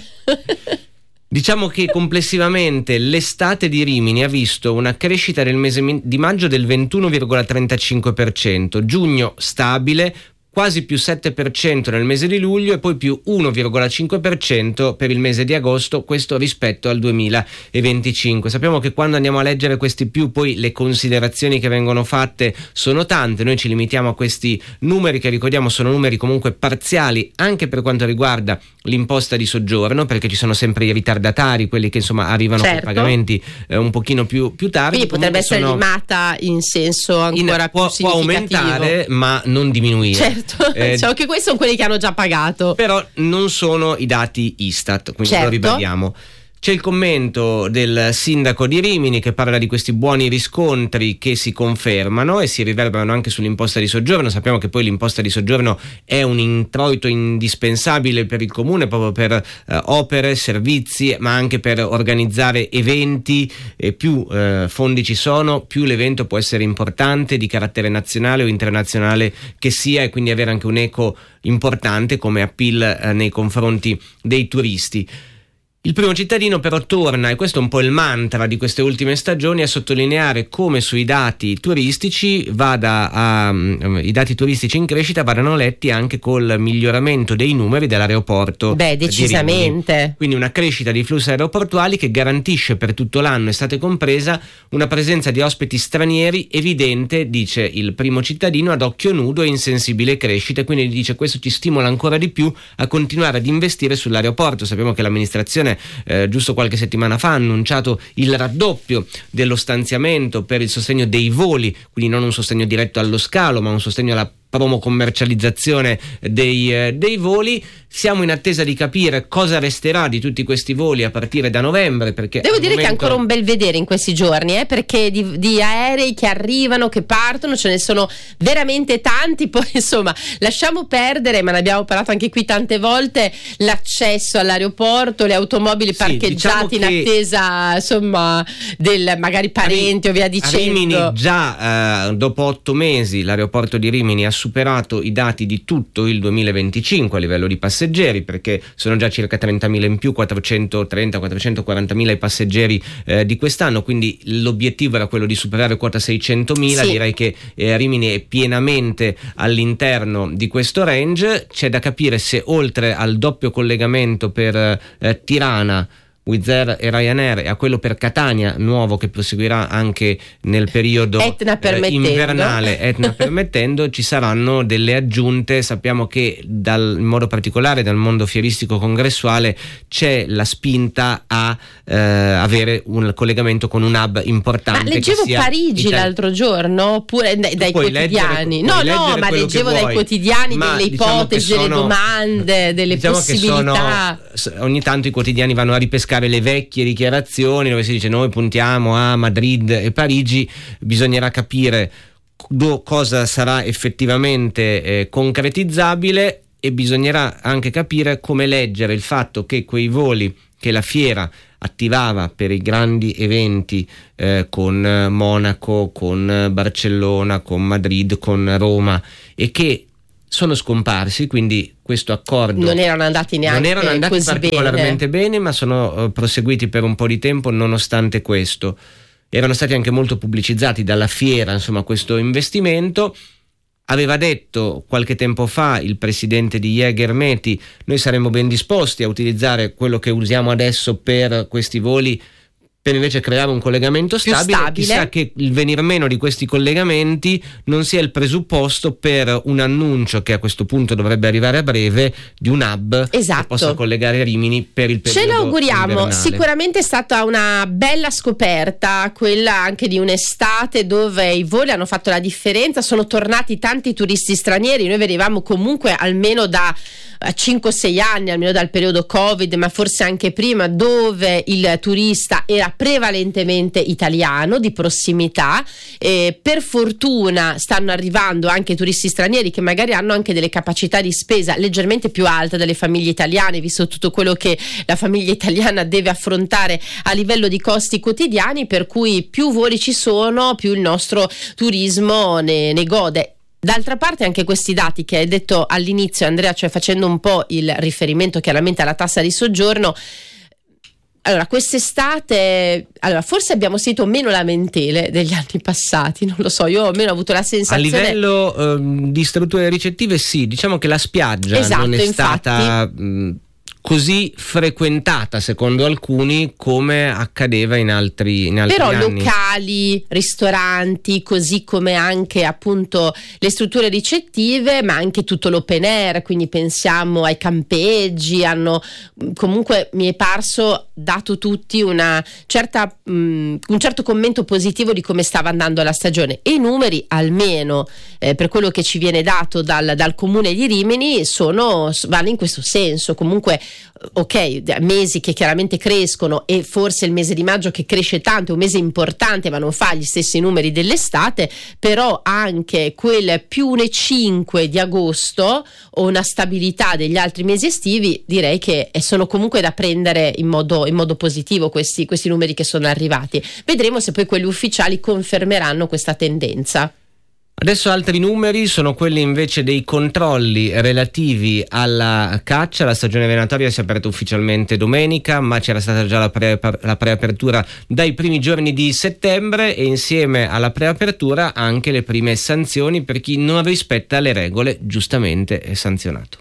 Diciamo che complessivamente l'estate di Rimini ha visto una crescita nel mese di maggio del ventuno virgola trentacinque per cento, giugno stabile, quasi più sette per cento nel mese di luglio e poi più uno virgola cinque per cento per il mese di agosto, questo rispetto al duemilaventicinque. Sappiamo che quando andiamo a leggere questi più, poi le considerazioni che vengono fatte sono tante, noi ci limitiamo a questi numeri che ricordiamo sono numeri comunque parziali anche per quanto riguarda l'imposta di soggiorno, perché ci sono sempre i ritardatari, quelli che insomma arrivano certo. con pagamenti eh, un pochino più, più tardi. Quindi potrebbe Comunque essere sono... limata in senso ancora in, più può, significativo. può aumentare ma non diminuire. Certo. Eh, diciamo che questi sono quelli che hanno già pagato. Però non sono i dati Istat, quindi certo. lo ribadiamo. C'è il commento del sindaco di Rimini che parla di questi buoni riscontri che si confermano e si riverberano anche sull'imposta di soggiorno. Sappiamo che poi l'imposta di soggiorno è un introito indispensabile per il comune proprio per eh, opere, servizi, ma anche per organizzare eventi, e più eh, fondi ci sono, più l'evento può essere importante, di carattere nazionale o internazionale che sia, e quindi avere anche un eco importante come appeal eh, nei confronti dei turisti. Il primo cittadino però torna, e questo è un po' il mantra di queste ultime stagioni, a sottolineare come sui dati turistici vada a, um, i dati turistici in crescita vadano letti anche col miglioramento dei numeri dell'aeroporto. Beh, decisamente. Di Rimini. Quindi una crescita di flussi aeroportuali che garantisce per tutto l'anno, estate compresa, una presenza di ospiti stranieri evidente, dice il primo cittadino, ad occhio nudo e in sensibile crescita, e quindi dice questo ci stimola ancora di più a continuare ad investire sull'aeroporto. Sappiamo che l'amministrazione Eh, giusto qualche settimana fa ha annunciato il raddoppio dello stanziamento per il sostegno dei voli, quindi non un sostegno diretto allo scalo ma un sostegno alla promo commercializzazione dei, eh, dei voli. Siamo in attesa di capire cosa resterà di tutti questi voli a partire da novembre, perché devo dire momento... che è ancora un bel vedere in questi giorni, eh, perché di, di aerei che arrivano, che partono, ce ne sono veramente tanti. Poi insomma lasciamo perdere, ma ne abbiamo parlato anche qui tante volte, l'accesso all'aeroporto, le automobili sì, parcheggiate diciamo in attesa insomma del magari parente o via dicendo. A Rimini già eh, dopo otto mesi l'aeroporto di Rimini ha superato i dati di tutto il duemilaventicinque a livello di passeggeri, perché sono già circa trentamila in più, quattrocentotrenta quattrocentoquarantamila i passeggeri eh, di quest'anno, quindi l'obiettivo era quello di superare quota seicentomila. Sì. Direi che eh, Rimini è pienamente all'interno di questo range. C'è da capire se oltre al doppio collegamento per eh, Tirana, Wizz Air e Ryanair e a quello per Catania nuovo che proseguirà anche nel periodo Etna eh, invernale, Etna permettendo, ci saranno delle aggiunte. Sappiamo che dal, in modo particolare dal mondo fieristico congressuale c'è la spinta a eh, avere un collegamento con un hub importante. Ma leggevo che sia Parigi Italia. L'altro giorno, oppure dai, dai quotidiani. Leggere, no, no, ma leggevo dai quotidiani ma delle diciamo ipotesi, sono, delle domande, delle diciamo possibilità. Che sono, ogni tanto i quotidiani vanno a ripescare le vecchie dichiarazioni dove si dice noi puntiamo a Madrid e Parigi. Bisognerà capire do, cosa sarà effettivamente eh, concretizzabile, e bisognerà anche capire come leggere il fatto che quei voli che la fiera attivava per i grandi eventi eh, con Monaco, con Barcellona, con Madrid, con Roma, e che sono scomparsi, quindi questo accordo non erano andati neanche non erano andati così particolarmente bene. bene, ma sono uh, proseguiti per un po' di tempo nonostante questo. Erano stati anche molto pubblicizzati dalla fiera, insomma, questo investimento. Aveva detto qualche tempo fa il presidente di I E G Ermeti: noi saremmo ben disposti a utilizzare quello che usiamo adesso per questi voli per invece creare un collegamento stabile. stabile. Chissà che il venir meno di questi collegamenti non sia il presupposto per un annuncio che a questo punto dovrebbe arrivare a breve di un hub esatto. che possa collegare Rimini per il periodo Ce lo auguriamo, invernale. Sicuramente è stata una bella scoperta quella anche di un'estate dove i voli hanno fatto la differenza, sono tornati tanti turisti stranieri. Noi venivamo comunque almeno da cinque sei anni, almeno dal periodo Covid, ma forse anche prima, dove il turista era prevalentemente italiano di prossimità. Eh, per fortuna stanno arrivando anche turisti stranieri che magari hanno anche delle capacità di spesa leggermente più alte delle famiglie italiane, visto tutto quello che la famiglia italiana deve affrontare a livello di costi quotidiani, per cui più voli ci sono, più il nostro turismo ne, ne gode. D'altra parte anche questi dati che hai detto all'inizio, Andrea, cioè facendo un po' il riferimento chiaramente alla tassa di soggiorno, allora quest'estate allora forse abbiamo sentito meno lamentele degli anni passati, non lo so, io almeno ho avuto la sensazione. A livello ehm, di strutture ricettive sì, diciamo che la spiaggia esatto, non è infatti. stata mh, così frequentata secondo alcuni come accadeva in altri, in altri però anni. Locali, ristoranti, così come anche appunto le strutture ricettive, ma anche tutto l'open air, quindi pensiamo ai campeggi, hanno comunque, mi è parso, dato tutti una certa mh, un certo commento positivo di come stava andando la stagione, e i numeri, almeno eh, per quello che ci viene dato dal, dal comune di Rimini, sono vanno in questo senso. Comunque ok, mesi che chiaramente crescono, e forse il mese di maggio che cresce tanto, è un mese importante ma non fa gli stessi numeri dell'estate, però anche quel più uno virgola cinque di agosto o una stabilità degli altri mesi estivi, direi che sono comunque da prendere in modo, in modo positivo questi, questi numeri che sono arrivati. Vedremo se poi quelli ufficiali confermeranno questa tendenza. Adesso altri numeri sono quelli invece dei controlli relativi alla caccia. La stagione venatoria si è aperta ufficialmente domenica, ma c'era stata già la, pre- la preapertura dai primi giorni di settembre, e insieme alla preapertura anche le prime sanzioni per chi non rispetta le regole, giustamente è sanzionato.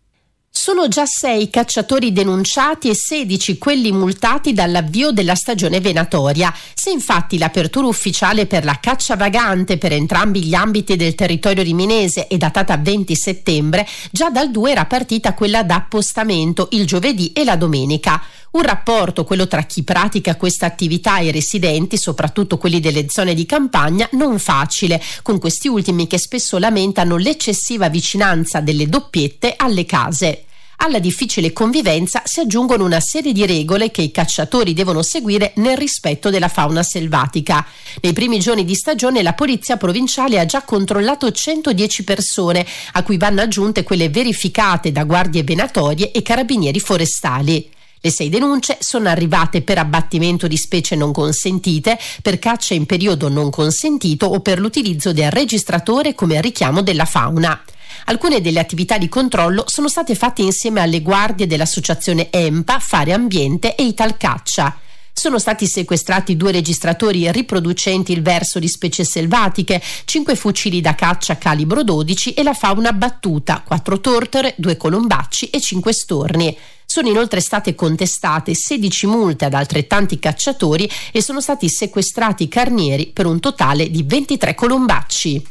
Sono già sei cacciatori denunciati e sedici quelli multati dall'avvio della stagione venatoria. Se infatti l'apertura ufficiale per la caccia vagante per entrambi gli ambiti del territorio riminese è datata venti settembre, già dal due era partita quella da appostamento il giovedì e la domenica. Un rapporto, quello tra chi pratica questa attività e i residenti, soprattutto quelli delle zone di campagna, non facile, con questi ultimi che spesso lamentano l'eccessiva vicinanza delle doppiette alle case. Alla difficile convivenza si aggiungono una serie di regole che i cacciatori devono seguire nel rispetto della fauna selvatica. Nei primi giorni di stagione la polizia provinciale ha già controllato centodieci persone, a cui vanno aggiunte quelle verificate da guardie venatorie e carabinieri forestali. Le sei denunce sono arrivate per abbattimento di specie non consentite, per caccia in periodo non consentito o per l'utilizzo del registratore come richiamo della fauna. Alcune delle attività di controllo sono state fatte insieme alle guardie dell'associazione EMPA, Fare Ambiente e Italcaccia. Sono stati sequestrati due registratori riproducenti il verso di specie selvatiche, cinque fucili da caccia calibro dodici e la fauna abbattuta, quattro tortere, due colombacci e cinque storni. Sono inoltre state contestate sedici multe ad altrettanti cacciatori e sono stati sequestrati carnieri per un totale di ventitré colombacci.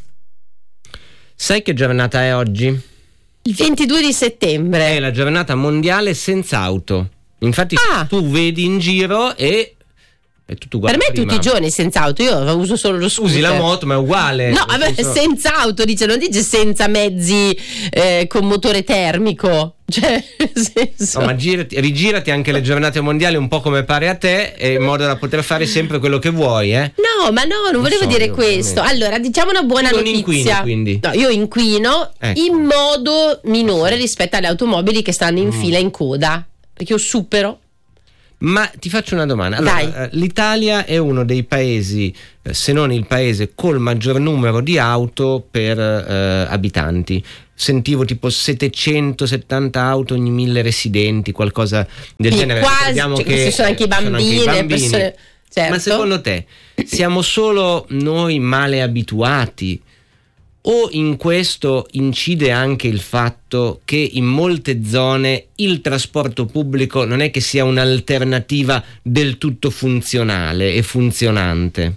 Sai che giornata è oggi? Il ventidue di settembre. È la giornata mondiale senza auto. Infatti ah. tu vedi in giro e è tutto uguale. Per me prima. tutti i giorni senza auto, io uso solo lo scooter. Usi la moto, ma è uguale. No, vabbè, senso... senza auto, dice, non dice senza mezzi eh, con motore termico. Cioè, senso... no, ma girati, rigirati anche le giornate mondiali un po' come pare a te, in modo da poter fare sempre quello che vuoi, eh? No, ma no, non, non volevo so, dire questo. Veramente. Allora, diciamo una buona non notizia. Inquini, quindi. No, io inquino ecco. in modo minore rispetto alle automobili che stanno in mm. fila in coda, perché io supero. Ma ti faccio una domanda. Allora, Dai. l'Italia è uno dei paesi, se non il paese col maggior numero di auto per eh, abitanti. Sentivo tipo settecentosettanta auto ogni mille residenti, qualcosa del sì, genere. Quasi, cioè, che ci sono anche i bambini, anche i bambini. Persone, certo. Ma secondo te siamo solo noi male abituati? O in questo incide anche il fatto che in molte zone il trasporto pubblico non è che sia un'alternativa del tutto funzionale e funzionante?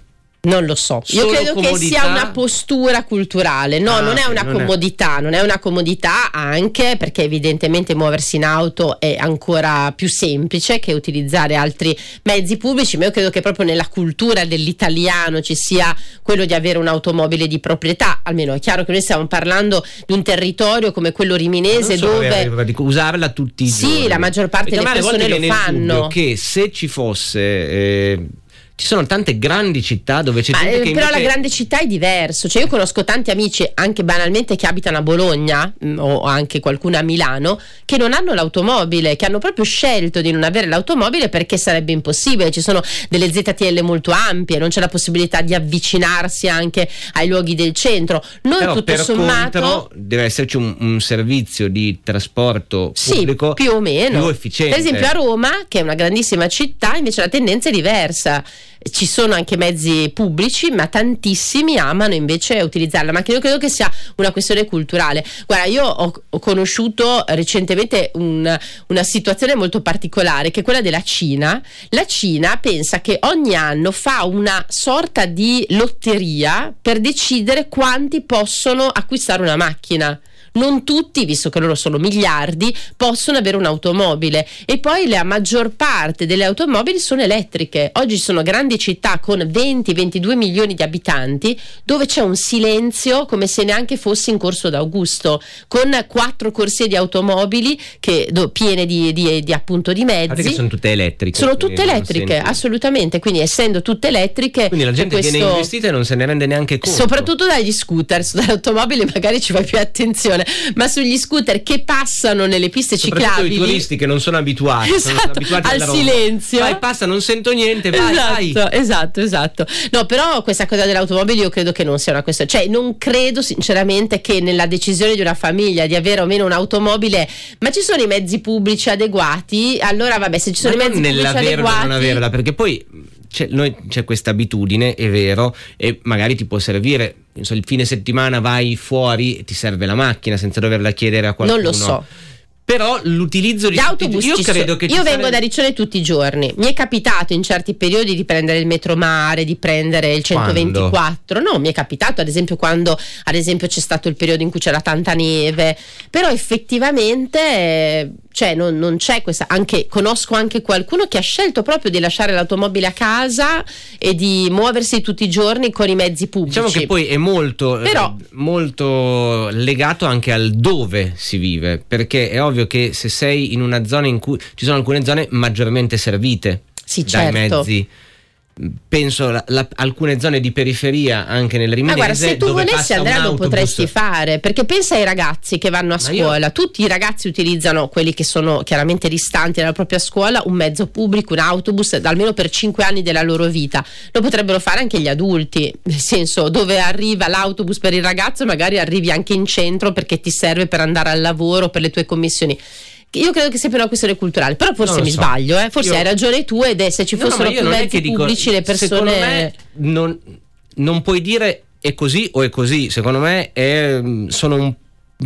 Non lo so, io Solo credo comodità? che sia una postura culturale, no, Ah, non è ok, una non è- comodità, non è una comodità anche perché evidentemente muoversi in auto è ancora più semplice che utilizzare altri mezzi pubblici, ma io credo che proprio nella cultura dell'italiano ci sia quello di avere un'automobile di proprietà, almeno è chiaro che noi stiamo parlando di un territorio come quello riminese Non so, dove... avere- dico, usarla tutti i Sì, giorni. la maggior parte Perché a delle me alle persone volte lo viene il dubbio fanno. che se ci fosse eh, ci sono tante grandi città dove c'è Ma, gente eh, che però invece... la grande città è diverso, cioè io conosco tanti amici anche banalmente che abitano a Bologna mh, o anche qualcuno a Milano che non hanno l'automobile, che hanno proprio scelto di non avere l'automobile perché sarebbe impossibile, ci sono delle Z T L molto ampie, non c'è la possibilità di avvicinarsi anche ai luoghi del centro. Noi Però tutto per sommato contro deve esserci un, un servizio di trasporto sì, pubblico più o meno. più efficiente. Per esempio a Roma, che è una grandissima città, invece la tendenza è diversa. Ci sono anche mezzi pubblici, ma tantissimi amano invece utilizzarla. Ma che io credo che sia una questione culturale. Guarda, io ho, ho conosciuto recentemente un, una situazione molto particolare, che è quella della Cina. La Cina pensa che ogni anno fa una sorta di lotteria per decidere quanti possono acquistare una macchina. Non tutti, visto che loro sono miliardi, possono avere un'automobile e poi la maggior parte delle automobili sono elettriche. Oggi ci sono grandi città con venti ventidue milioni di abitanti dove c'è un silenzio come se neanche fosse in Corso d'Augusto, con quattro corsie di automobili che, do, piene di, di, di appunto di mezzi. Guardate che sono tutte elettriche. Sono quindi tutte non elettriche, senti- assolutamente, quindi essendo tutte elettriche Quindi la c'è gente viene questo- investita e non se ne rende neanche conto. soprattutto dagli scooter, sull'automobile magari ci fai più attenzione, ma sugli scooter che passano nelle piste Soprattutto ciclabili, i turisti che non sono abituati, sono Esatto, abituati al alla Roma. silenzio. Vai, passa, non sento niente, vai, esatto, vai. esatto, esatto. No, però questa cosa dell'automobile io credo che non sia una questione, cioè non credo sinceramente che nella decisione di una famiglia di avere o meno un'automobile, ma ci sono i mezzi pubblici adeguati, allora vabbè, se ci sono Ma i non mezzi pubblici nell'averla o adeguati, non averla, perché poi c'è, noi, c'è questa abitudine, è vero, e magari ti può servire, non so, il fine settimana vai fuori e ti serve la macchina senza doverla chiedere a qualcuno. non lo so. Però l'utilizzo di Gli autobus io ci credo sono. che ci io vengo sarebbe- da Riccione tutti i giorni, mi è capitato in certi periodi di prendere il metromare, di prendere il centoventiquattro. No, mi è capitato ad esempio quando ad esempio c'è stato il periodo in cui c'era tanta neve, però effettivamente eh, cioè non, non c'è questa, anche conosco anche qualcuno che ha scelto proprio di lasciare l'automobile a casa e di muoversi tutti i giorni con i mezzi pubblici. Diciamo che poi è molto, Però- eh, molto legato anche al dove si vive, perché è ovvio che se sei in una zona in cui ci sono alcune zone maggiormente servite Sì, dai certo. mezzi, penso la, la, alcune zone di periferia anche nel Ma riminese, guarda, se tu dove volessi passa un Andrea lo autobus. potresti fare, perché pensa ai ragazzi che vanno a Ma io- scuola, tutti i ragazzi utilizzano, quelli che sono chiaramente distanti dalla propria scuola, un mezzo pubblico, un autobus, almeno per cinque anni della loro vita. Lo potrebbero fare anche gli adulti, nel senso, dove arriva l'autobus per il ragazzo magari arrivi anche in centro perché ti serve per andare al lavoro, per le tue commissioni. Io credo che sia per una questione culturale, però forse Non lo mi so. sbaglio, eh? forse Io- hai ragione tu, ed è se ci No, no, fossero ma io più non è mezzi che dico- pubblici le secondo persone... me non, non puoi dire è così o è così, secondo me è, sono un-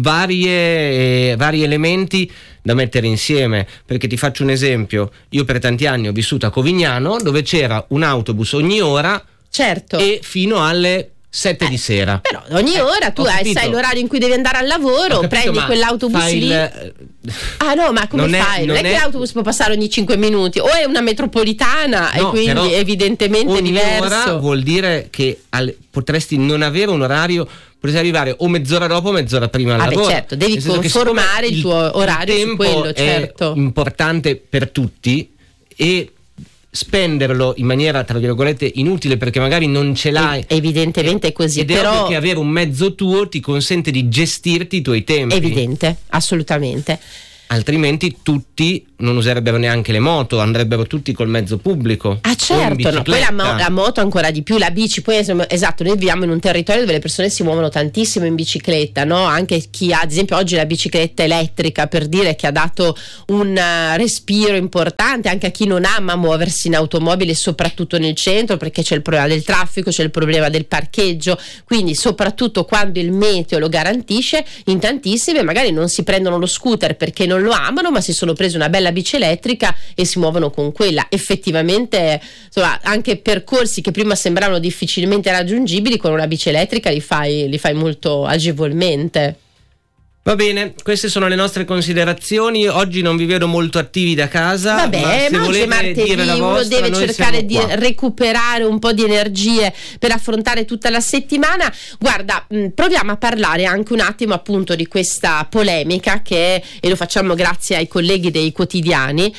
varie, vari elementi da mettere insieme, perché ti faccio un esempio: io per tanti anni ho vissuto a Covignano dove c'era un autobus ogni ora Certo. e fino alle sette di sera. Però ogni Eh, ora tu ho hai, capito. sai l'orario in cui devi andare al lavoro, Ho capito, prendi ma quell'autobus fai lì. il- Ah no, ma come non è- fai? Non, è, non che è- l'autobus può passare ogni cinque minuti, o è una metropolitana No, e quindi però evidentemente è ogni diverso. ora vuol dire che al- potresti non avere un orario, potresti arrivare o mezz'ora dopo o mezz'ora prima al Ah, beh, lavoro. certo, devi Nel senso che conformare siccome il tuo orario su tempo quello, è certo. importante per tutti e spenderlo in maniera tra virgolette inutile perché magari non ce l'hai. Evidentemente è così, Ed è però ovvio che avere un mezzo tuo ti consente di gestirti i tuoi tempi. evidente, assolutamente. Altrimenti tutti non userebbero neanche le moto, andrebbero tutti col mezzo pubblico. Ah o in certo, no, poi la, mo- bicicletta. la moto ancora di più, la bici, poi insomma, esatto, noi viviamo in un territorio dove le persone si muovono tantissimo in bicicletta, no? Anche chi ha ad esempio oggi la bicicletta elettrica, per dire, che ha dato un uh, respiro importante anche a chi non ama muoversi in automobile, soprattutto nel centro, perché c'è il problema del traffico, c'è il problema del parcheggio, quindi soprattutto quando il meteo lo garantisce, in tantissime magari non si prendono lo scooter perché non lo amano, ma si sono presi una bella la bici elettrica e si muovono con quella. Effettivamente, insomma, anche percorsi che prima sembravano difficilmente raggiungibili, con una bici elettrica li fai, li fai molto agevolmente. Va bene, queste sono le nostre considerazioni. Oggi non vi vedo molto attivi da casa. Vabbè, ma, ma oggi è martedì, uno deve cercare di recuperare un po' di energie per affrontare tutta la settimana. Guarda, mh, proviamo a parlare anche un attimo appunto di questa polemica che, e lo facciamo grazie ai colleghi dei quotidiani,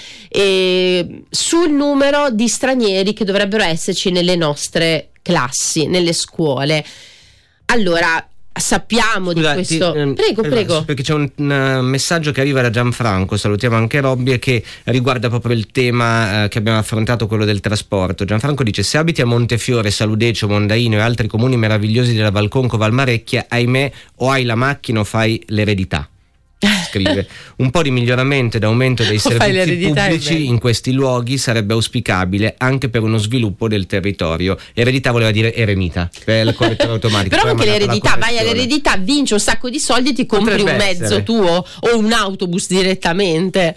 e, sul numero di stranieri che dovrebbero esserci nelle nostre classi, nelle scuole. Allora, sappiamo Scusa, di questo. Ti, ehm, prego, eh, prego. Perché c'è un, un messaggio che arriva da Gianfranco, salutiamo anche Robby, e che riguarda proprio il tema eh, che abbiamo affrontato, quello del trasporto. Gianfranco dice: se abiti a Montefiore, Saludecio, Mondaino e altri comuni meravigliosi della Valconco, Valmarecchia, ahimè, o hai la macchina o fai l'eredità. Scrive: un po' di miglioramento ed aumento dei servizi pubblici in questi luoghi sarebbe auspicabile anche per uno sviluppo del territorio. Eredità voleva dire eremita per il correttore automatico. Però anche l'eredità, vai all'eredità, vinci un sacco di soldi, ti compri Potrebbe un mezzo essere. tuo o un autobus direttamente.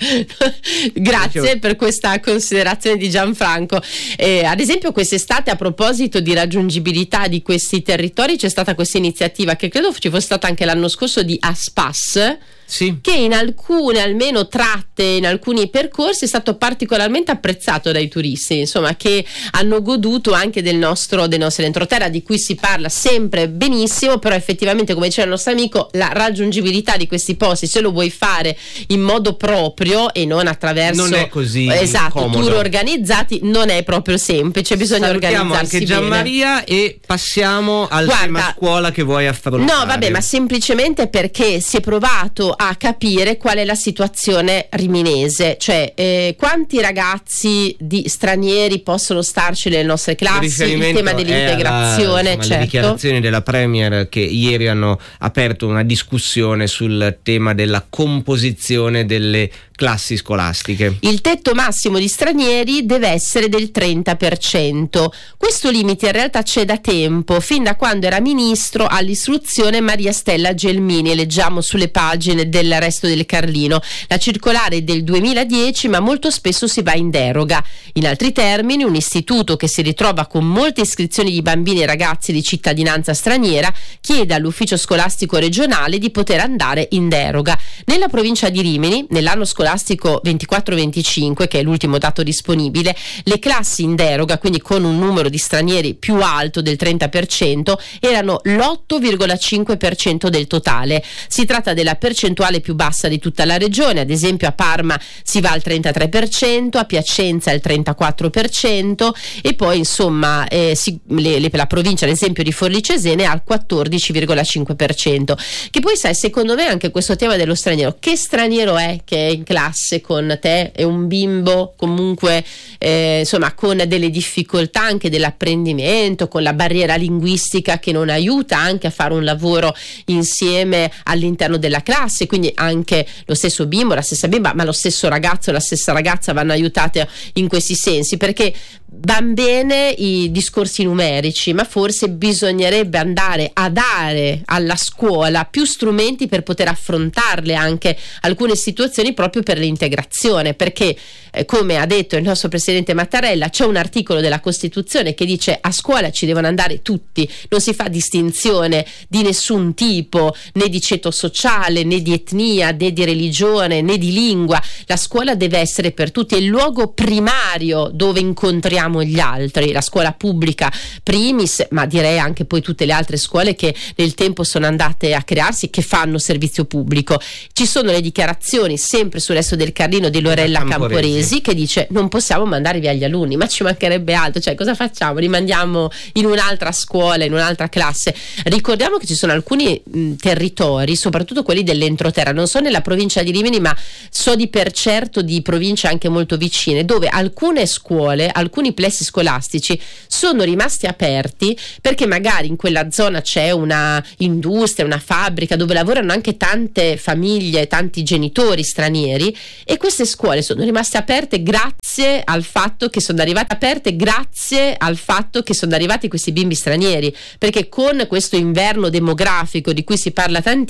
Grazie per questa considerazione di Gianfranco. Eh, ad esempio quest'estate, a proposito di raggiungibilità di questi territori, c'è stata questa iniziativa che credo ci fosse stata anche l'anno scorso, di Aspas. Sì. Che in alcune almeno tratte, in alcuni percorsi, è stato particolarmente apprezzato dai turisti, insomma, che hanno goduto anche del nostro, del nostro entroterra, di cui si parla sempre benissimo, però effettivamente, come diceva il nostro amico, la raggiungibilità di questi posti, se lo vuoi fare in modo proprio e non attraverso non è così esatto, comodo. tour organizzati, non è proprio semplice, bisogna Salutiamo organizzarsi anche Gianmaria bene. E passiamo al Guarda, tema scuola che vuoi affrontare. No, vabbè, ma semplicemente perché si è provato a capire qual è la situazione riminese, cioè eh, quanti ragazzi di stranieri possono starci nelle nostre classi, il, il tema dell'integrazione, alla, insomma, certo. le dichiarazioni della Premier, che ieri hanno aperto una discussione sul tema della composizione delle classi scolastiche. Il tetto massimo di stranieri deve essere del trenta per cento. Questo limite in realtà c'è da tempo, fin da quando era ministro all'istruzione Maria Stella Gelmini, leggiamo sulle pagine del Resto del Carlino. La circolare è del duemiladieci, ma molto spesso si va in deroga. In altri termini, un istituto che si ritrova con molte iscrizioni di bambini e ragazzi di cittadinanza straniera chiede all'ufficio scolastico regionale di poter andare in deroga. Nella provincia di Rimini, nell'anno scolastico ventiquattro venticinque, che è l'ultimo dato disponibile, le classi in deroga, quindi con un numero di stranieri più alto del trenta per cento, erano l'otto virgola cinque per cento del totale. Si tratta della percentuale più bassa di tutta la regione. Ad esempio a Parma si va al trentatré per cento, a Piacenza al trentaquattro per cento e poi insomma eh, si, le, le, la provincia ad esempio di Forlì Cesena al quattordici virgola cinque per cento. Che poi sai, secondo me anche questo tema dello straniero, che straniero è che è in classe con te? È un bimbo comunque eh, insomma con delle difficoltà anche dell'apprendimento, con la barriera linguistica che non aiuta anche a fare un lavoro insieme all'interno della classe, quindi anche lo stesso bimbo, la stessa bimba, ma lo stesso ragazzo, la stessa ragazza vanno aiutate in questi sensi, perché van bene i discorsi numerici, ma forse bisognerebbe andare a dare alla scuola più strumenti per poter affrontarle anche alcune situazioni, proprio per l'integrazione, perché eh, come ha detto il nostro presidente Mattarella, c'è un articolo della Costituzione che dice: a scuola ci devono andare tutti, non si fa distinzione di nessun tipo, né di ceto sociale, né di etnia, né di religione, né di lingua. La scuola deve essere per tutti, è il luogo primario dove incontriamo gli altri, la scuola pubblica primis, ma direi anche poi tutte le altre scuole che nel tempo sono andate a crearsi, che fanno servizio pubblico. Ci sono le dichiarazioni sempre sul Resto del Carlino di Lorella Camporesi, Camporesi che dice: non possiamo mandare via gli alunni, ma ci mancherebbe altro, cioè cosa facciamo? Li mandiamo in un'altra scuola, in un'altra classe? Ricordiamo che ci sono alcuni mh, territori, soprattutto quelli dell'entroterra, non so nella provincia di Rimini, ma so di per certo di province anche molto vicine, dove alcune scuole, alcuni plessi scolastici sono rimasti aperti perché magari in quella zona c'è una industria, una fabbrica dove lavorano anche tante famiglie, tanti genitori stranieri, e queste scuole sono rimaste aperte grazie al fatto che sono arrivate aperte grazie al fatto che sono arrivati questi bimbi stranieri, perché con questo inverno demografico di cui si parla tantissimo,